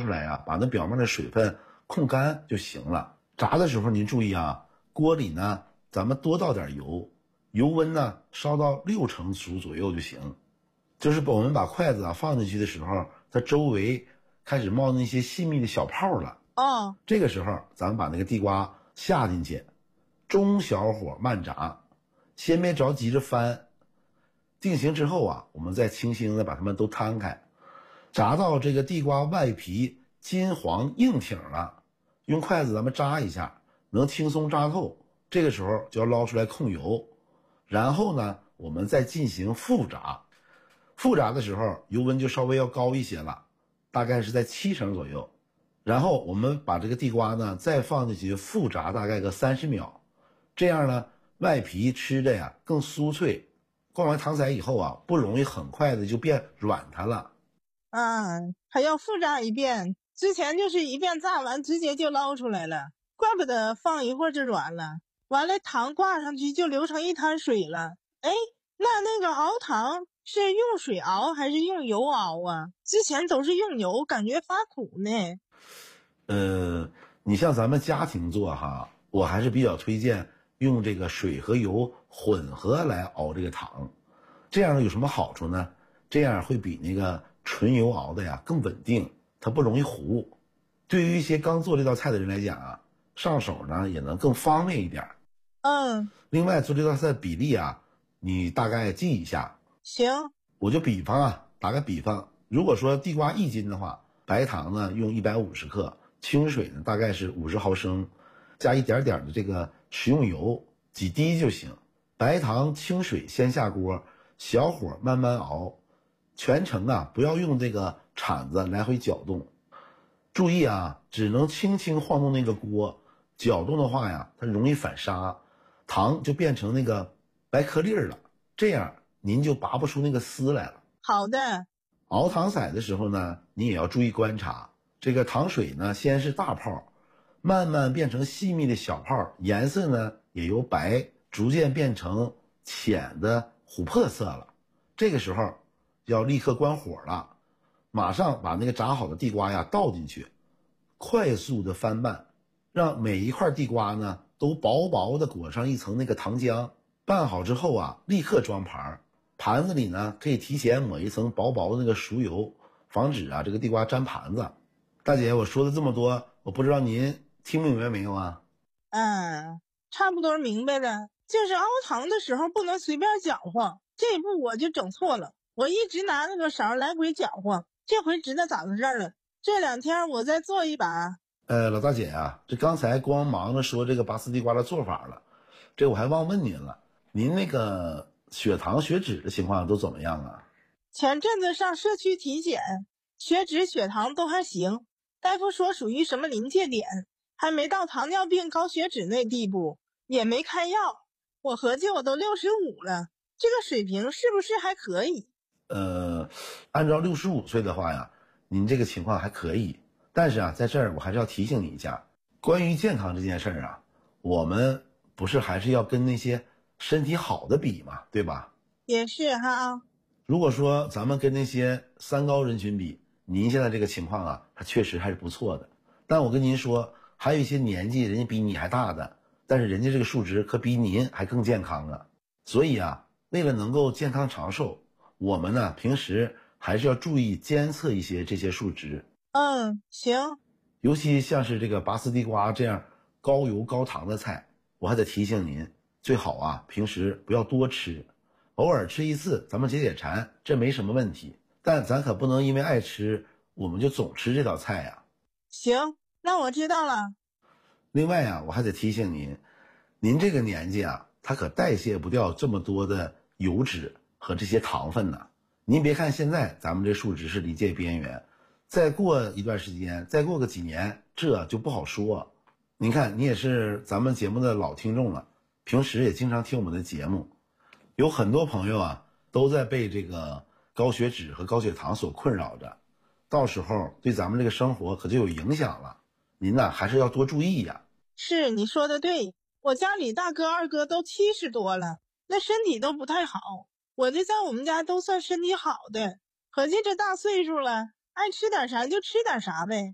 出来啊，把那表面的水分控干就行了。炸的时候您注意啊，锅里呢咱们多倒点油，油温呢烧到60%熟左右就行。就是我们把筷子啊放进去的时候，它周围开始冒那些细密的小泡了。这个时候咱们把那个地瓜下进去，中小火慢炸，先别着急着翻。定型之后啊，我们再轻轻的把它们都摊开，炸到这个地瓜外皮金黄硬挺了，用筷子咱们扎一下，能轻松扎透。这个时候就要捞出来控油，然后呢我们再进行复炸。复炸的时候油温就稍微要高一些了，大概是在70%左右。然后我们把这个地瓜呢再放进去复炸大概个30秒，这样呢外皮吃的呀更酥脆，灌完糖色以后啊不容易很快的就变软塌了。 还要复炸一遍，之前就是一遍炸完直接就捞出来了，怪不得放一会儿就软了。完了糖挂上去就流成一滩水了。那个熬糖是用水熬还是用油熬啊？之前都是用油，感觉发苦呢。 你像咱们家庭做哈，我还是比较推荐用这个水和油混合来熬这个糖。这样有什么好处呢？这样会比那个纯油熬的呀更稳定，它不容易糊。对于一些刚做这道菜的人来讲啊，上手呢也能更方便一点。另外做这道菜的比例啊，你大概记一下。 行， 我就打个比方，如果说地瓜1斤的话，白糖呢用150克，清水呢大概是50毫升，加一点点的这个食用油，几滴就行。白糖清水先下锅，小火慢慢熬，全程啊不要用这个铲子来回搅动。注意啊，只能轻轻晃动那个锅，搅动的话呀它容易反沙，糖就变成那个白颗粒了，这样您就拔不出那个丝来了。 好的。 熬糖色的时候呢，你也要注意观察，这个糖水呢先是大泡，慢慢变成细密的小泡，颜色呢也由白逐渐变成浅的琥珀色了。这个时候要立刻关火了，马上把那个炸好的地瓜呀倒进去，快速的翻拌，让每一块地瓜呢都薄薄的裹上一层那个糖浆。拌好之后啊，立刻装盘，盘子里呢可以提前抹一层薄薄的那个熟油，防止啊这个地瓜粘盘子。大姐，我说的这么多，我不知道您听明白没有啊？ 差不多明白了，就是熬糖的时候不能随便搅和，这一步我就整错了，我一直拿那个勺来回搅和，这回知道咋回事了。这2天我再做一把。 老大姐啊，这刚才光忙着说这个拔丝地瓜的做法了，这我还忘问您了，您那个血糖血脂的情况都怎么样啊？ 前阵子上社区体检，血脂血糖都还行，大夫说属于什么临界点，还没到糖尿病高血脂那地步，也没开药。我合计我都65了，这个水平是不是还可以？ 按照65岁的话呀，您这个情况还可以。但是啊，在这儿我还是要提醒你一下，关于健康这件事儿啊，我们不是还是要跟那些身体好的比嘛，对吧？ 也是哈。 如果说咱们跟那些三高人群比，您现在这个情况啊，它确实还是不错的。但我跟您说，还有一些年纪人家比你还大的，但是人家这个数值可比您还更健康啊。所以啊，为了能够健康长寿，我们呢平时还是要注意监测一些这些数值。 行。 尤其像是这个拔丝地瓜这样高油高糖的菜，我还得提醒您，最好啊平时不要多吃，偶尔吃一次咱们解解馋，这没什么问题。但咱可不能因为爱吃我们就总吃这道菜呀。 行，那我知道了。 另外啊，我还得提醒您，您这个年纪啊，它可代谢不掉这么多的油脂和这些糖分呢。您别看现在咱们这数值是临界边缘，再过一段时间，再过个几年，这就不好说。您看，你也是咱们节目的老听众了，平时也经常听我们的节目，有很多朋友啊都在被这个高血脂和高血糖所困扰着，到时候对咱们这个生活可就有影响了。您呢还是要多注意呀。 是，你说的对，我家里大哥二哥都70多了，那身体都不太好，我这在我们家都算身体好的，合计这大岁数了，爱吃点啥就吃点啥呗。